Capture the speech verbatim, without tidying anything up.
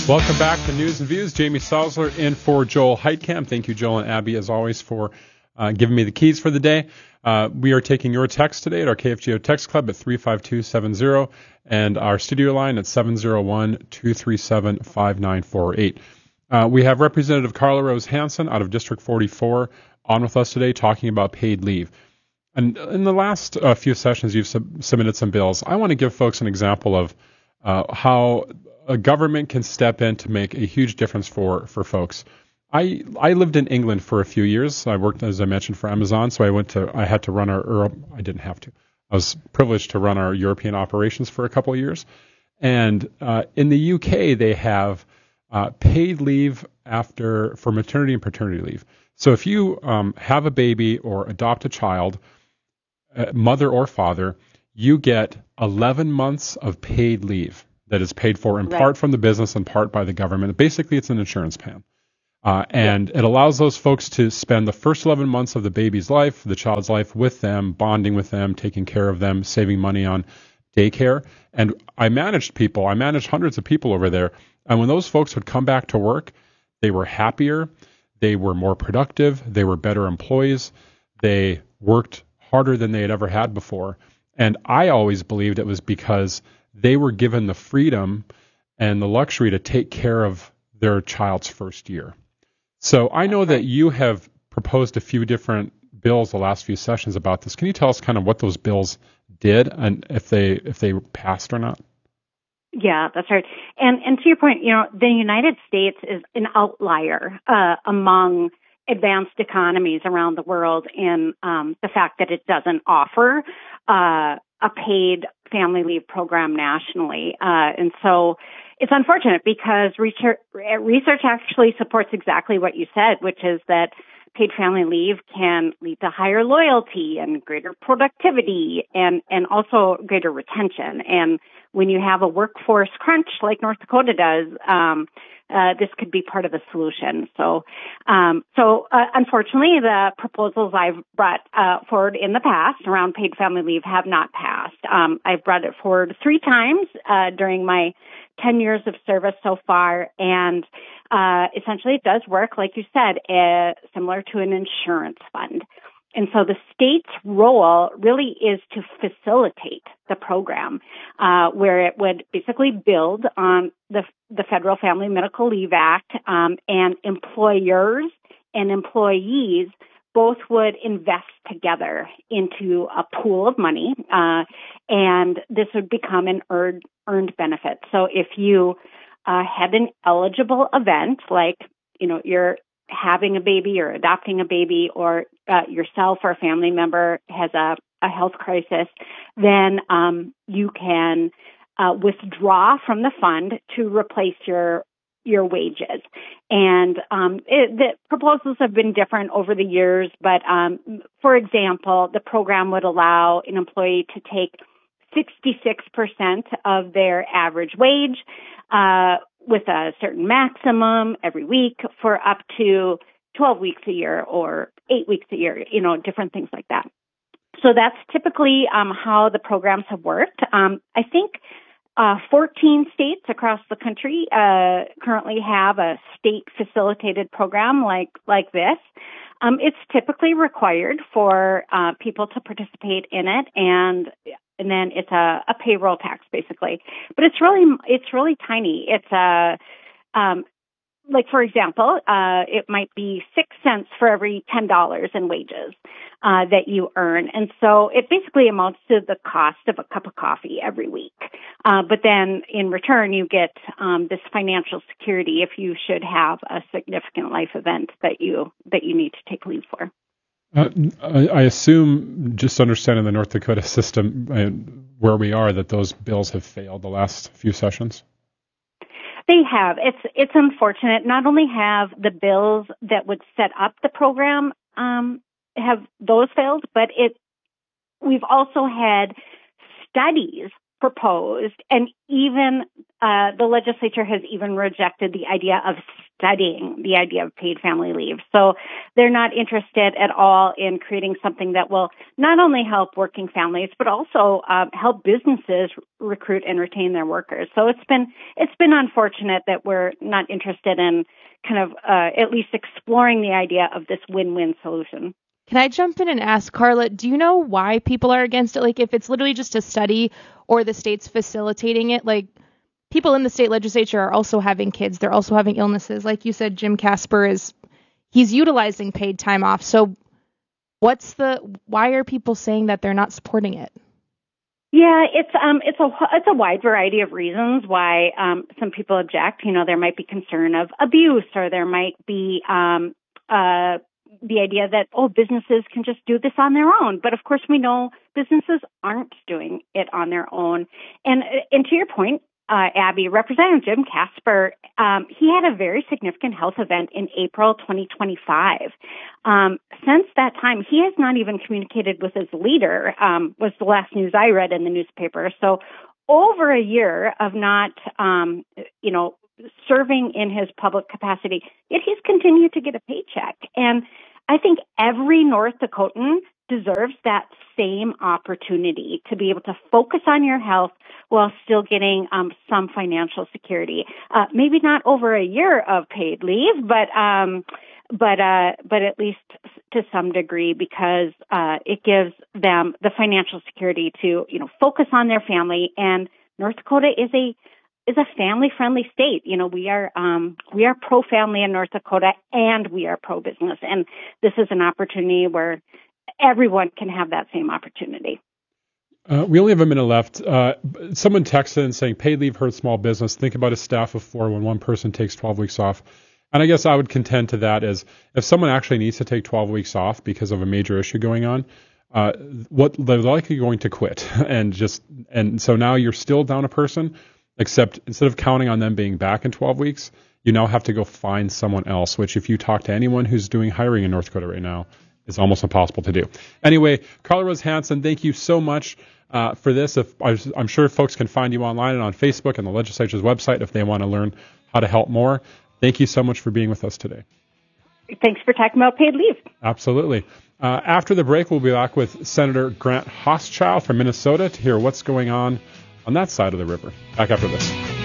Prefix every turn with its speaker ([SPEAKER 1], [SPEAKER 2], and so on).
[SPEAKER 1] Welcome back to News and Views. Jamie Salzler in for Joel Heitkamp. Thank you, Joel and Abby, as always, for uh, giving me the keys for the day. Uh, we are taking your text today at our K F G O text club at three five two seven zero and our studio line at seven zero one, two three seven, five nine four eight. Uh, we have Representative Carla Rose Hansen out of District forty-four on with us today talking about paid leave. And in the last uh, few sessions, you've sub- submitted some bills. I want to give folks an example of uh, how a government can step in to make a huge difference for, for folks. I I lived in England for a few years. I worked, as I mentioned, for Amazon, so I went to I had to run our or I didn't have to. I was privileged to run our European operations for a couple of years. And uh, in the U K, they have uh, paid leave after for maternity and paternity leave. So if you um, have a baby or adopt a child, uh, mother or father, you get eleven months of paid leave that is paid for in
[SPEAKER 2] Right.
[SPEAKER 1] part from the business and part by the government. Basically, it's an insurance plan. Uh, and yeah. It allows those folks to spend the first eleven months of the baby's life, the child's life, with them, bonding with them, taking care of them, saving money on daycare. And I managed people. I managed hundreds of people over there. And when those folks would come back to work, they were happier. They were more productive. They were better employees. They worked harder than they had ever had before. And I always believed it was because they were given the freedom and the luxury to take care of their child's first year. So I know that you have proposed a few different bills the last few sessions about this. Can you tell us kind of what those bills did and if they if they passed or not?
[SPEAKER 2] Yeah, that's right. And and to your point, you know, the United States is an outlier uh, among advanced economies around the world in um, the fact that it doesn't offer uh, a paid family leave program nationally. Uh, and so it's unfortunate because research, research actually supports exactly what you said, which is that paid family leave can lead to higher loyalty and greater productivity and, and also greater retention. And when you have a workforce crunch like North Dakota does, um, uh, this could be part of the solution. So, um, so uh, unfortunately, the proposals I've brought uh, forward in the past around paid family leave have not passed. Um, I've brought it forward three times uh, during my ten years of service so far, and uh, essentially it does work, like you said, uh, similar to an insurance fund. And so the state's role really is to facilitate the program, uh, where it would basically build on the, the Federal Family Medical Leave Act, um, and employers and employees both would invest together into a pool of money, uh, and this would become an earned, earned benefit. So if you uh, had an eligible event, like, you know, you're having a baby or adopting a baby, or uh, yourself or a family member has a, a health crisis, then um, you can uh, withdraw from the fund to replace your your wages. And um, it, the proposals have been different over the years, but um, for example, the program would allow an employee to take sixty-six percent of their average wage uh, with a certain maximum every week for up to twelve weeks a year or eight weeks a year, you know, different things like that. So that's typically um, how the programs have worked. Um, I think uh, fourteen states across the country uh, currently have a state-facilitated program like like this. Um, it's typically required for uh, people to participate in it, and and then it's a, a payroll tax basically. But it's really it's really tiny. It's a um, like for example, uh, it might be six cents for every ten dollars in wages uh, that you earn, and so it basically amounts to the cost of a cup of coffee every week. Uh, but then in return, you get um, this financial security if you should have a significant life event that you that you need to take leave for.
[SPEAKER 1] Uh, I, I assume, just understanding the North Dakota system uh, where we are, that those bills have failed the last few sessions.
[SPEAKER 2] They have. It's it's unfortunate. Not only have the bills that would set up the program um, have those failed, but it we've also had studies proposed and even uh, the legislature has even rejected the idea of studying the idea of paid family leave. So they're not interested at all in creating something that will not only help working families, but also uh, help businesses recruit and retain their workers. So it's been it's been unfortunate that we're not interested in kind of uh, at least exploring the idea of this win-win solution.
[SPEAKER 3] Can I jump in and ask, Carla, do you know why people are against it? Like, if it's literally just a study or the state's facilitating it, like, people in the state legislature are also having kids. They're also having illnesses. Like you said, Jim Casper is, he's utilizing paid time off. So what's the, why are people saying that they're not supporting it?
[SPEAKER 2] Yeah, it's um it's a it's a wide variety of reasons why um some people object. You know, there might be concern of abuse, or there might be um uh the idea that, oh, businesses can just do this on their own. But of course, we know businesses aren't doing it on their own. And and to your point, uh, Abby, Representative Jim Casper, um, he had a very significant health event in April twenty twenty-five. Um, since that time, he has not even communicated with his leader, um, was the last news I read in the newspaper. So over a year of not, um, you know, serving in his public capacity, yet he's continued to get a paycheck. And I think every North Dakotan deserves that same opportunity to be able to focus on your health while still getting um, some financial security. Uh, maybe not over a year of paid leave, but um, but uh, but at least to some degree, because uh, it gives them the financial security to, you know, focus on their family. And North Dakota is a is a family-friendly state. You know, we are um, we are pro-family in North Dakota, and we are pro-business. And this is an opportunity where everyone can have that same opportunity.
[SPEAKER 1] Uh, we only have a minute left. Uh, someone texted in saying paid leave hurts small business. Think about a staff of four when one person takes twelve weeks off. And I guess I would contend to that is if someone actually needs to take twelve weeks off because of a major issue going on, uh, what they're likely going to quit. and just and so now you're still down a person, except instead of counting on them being back in twelve weeks, you now have to go find someone else, which if you talk to anyone who's doing hiring in North Dakota right now, is almost impossible to do. Anyway, Carla Rose Hansen, thank you so much uh, for this. If I'm sure folks can find you online and on Facebook and the legislature's website if they want to learn how to help more. Thank you so much for being with us today.
[SPEAKER 2] Thanks for talking about paid leave.
[SPEAKER 1] Absolutely. Uh, after the break, we'll be back with Senator Grant Hochschild from Minnesota to hear what's going on on that side of the river. Back after this.